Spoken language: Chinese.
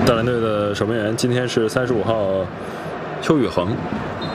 大连队的守门员今天是35号邱宇恒。